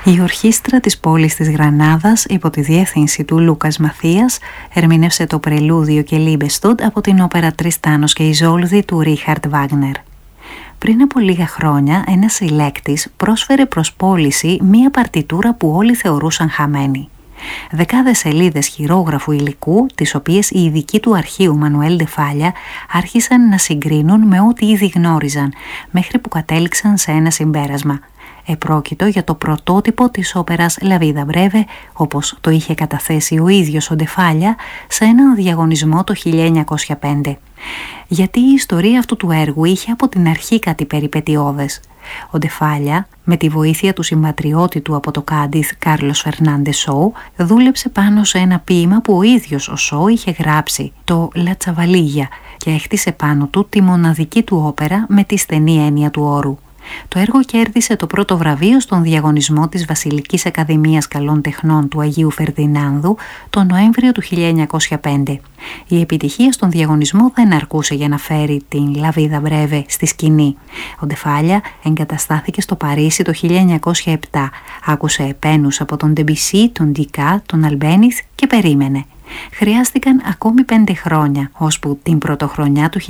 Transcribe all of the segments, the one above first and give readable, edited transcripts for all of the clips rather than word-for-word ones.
Η ορχήστρα της πόλης της Γρανάδας, υπό τη διεύθυνση του Λούκας Μαθίας, ερμήνευσε το πρελούδιο και Λίμπεστοντ από την όπερα Τριστάνος και Ιζόλδη του Ρίχαρτ Βάγνερ. Πριν από λίγα χρόνια, ένας συλλέκτης πρόσφερε προς πώληση μία παρτιτούρα που όλοι θεωρούσαν χαμένη. Δεκάδες σελίδες χειρόγραφου υλικού, τις οποίες οι ειδικοί του αρχείου Μανουέλ ντε Φάλια άρχισαν να συγκρίνουν με ό,τι ήδη γνώριζαν, μέχρι που κατέληξαν σε ένα συμπέρασμα. Επρόκειτο για το πρωτότυπο της όπερας La Vida Breve, όπως το είχε καταθέσει ο ίδιος ο ντε Φάλια σε έναν διαγωνισμό το 1905. Γιατί η ιστορία αυτού του έργου είχε από την αρχή κάτι περιπετειώδες. Ο ντε Φάλια, με τη βοήθεια του συμπατριώτη του από το Κάντιθ, Κάρλος Φερνάντε Σόου, δούλεψε πάνω σε ένα ποίημα που ο ίδιος ο Σόου είχε γράψει, το «Λα Τσαβαλίγια», και έχτισε πάνω του τη μοναδική του όπερα με τη στενή έννοια του όρου. Το έργο κέρδισε το πρώτο βραβείο στον διαγωνισμό της Βασιλικής Ακαδημίας Καλών Τεχνών του Αγίου Φερδινάνδου τον Νοέμβριο του 1905. Η επιτυχία στον διαγωνισμό δεν αρκούσε για να φέρει την La Vida Breve στη σκηνή. Ο ντε Φάλια εγκαταστάθηκε στο Παρίσι το 1907, άκουσε επένους από τον Ντεμπισί, τον Ντικά, τον Αλμπένιθ και περίμενε. Χρειάστηκαν ακόμη 5 χρόνια, ώσπου την πρωτοχρονιά του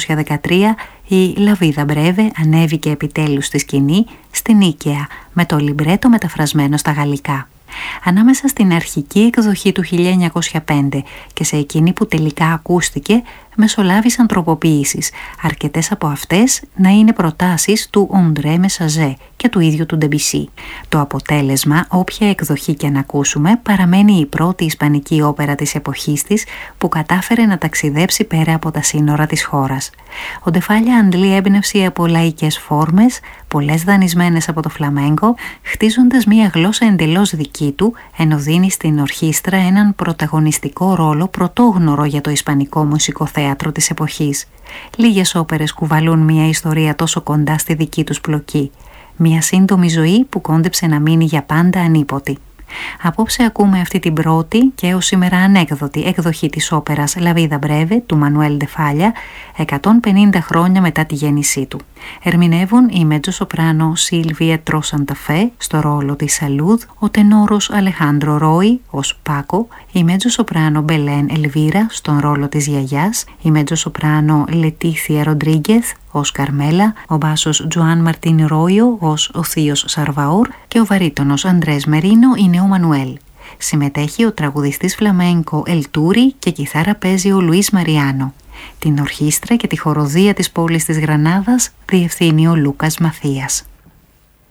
1913 η La Vida Breve ανέβηκε επιτέλους στη σκηνή στην Νίκαια, με το λιμπρέτο μεταφρασμένο στα γαλλικά. Ανάμεσα στην αρχική εκδοχή του 1905 και σε εκείνη που τελικά ακούστηκε, μεσολάβησαν τροποποιήσεις, αρκετές από αυτές να είναι προτάσεις του Οντρέ Μεσαζέ και του ίδιου του Ντεμπισί. Το αποτέλεσμα, όποια εκδοχή και αν ακούσουμε, παραμένει η πρώτη ισπανική όπερα της εποχής της που κατάφερε να ταξιδέψει πέρα από τα σύνορα της χώρας. Ο ντε Φάλια αντλεί έμπνευση από λαϊκές φόρμες, πολλές δανεισμένες από το φλαμέγκο, χτίζοντας μια γλώσσα εντελώς δική του, ενώ δίνει στην ορχήστρα έναν πρωταγωνιστικό ρόλο πρωτόγνωρο για το ισπανικό μουσικοθέατρο της εποχής. Λίγες όπερες κουβαλούν μια ιστορία τόσο κοντά στη δική τους πλοκή. Μια σύντομη ζωή που κόντεψε να μείνει για πάντα ανίποτη. Απόψε ακούμε αυτή την πρώτη και έως σήμερα ανέκδοτη εκδοχή της όπερας La Vida Breve του Μανουέλ ντε Φάλια, 150 χρόνια μετά τη γέννησή του. Ερμηνεύουν η μετζοσοπράνο Σίλβια Τρόσανταφέ στο ρόλο της Σαλούδ, ο τενόρος Αλεχάντρο Ρόι ως Πάκο, η μετζοσοπράνο Μπελέν Ελβίρα στον ρόλο της γιαγιάς, η μετζοσοπράνο Λετίθια Ροντρίγκεθ ως Καρμέλα, ο μπάσος Τζουάν Μαρτίν Ρόιο ως ο θείος Σαρβαόρ και ο βαρύτονος Αντρές Μερίνο είναι ο Μανουέλ. Συμμετέχει ο τραγουδιστής φλαμέγκο Ελτούρι και κιθάρα παίζει ο Λουίς Μαριάνο. Την ορχήστρα και τη χοροδία της πόλης της Γρανάδας διευθύνει ο Λούκας Μαθίας.